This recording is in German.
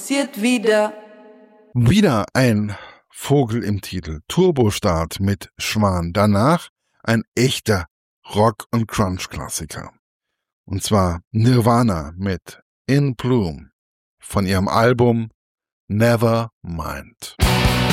passiert wieder. Wieder ein Vogel im Titel. Turbostart mit Schwan. Danach ein echter Rock- und Crunch-Klassiker. Und zwar Nirvana mit In Bloom von ihrem Album Nevermind.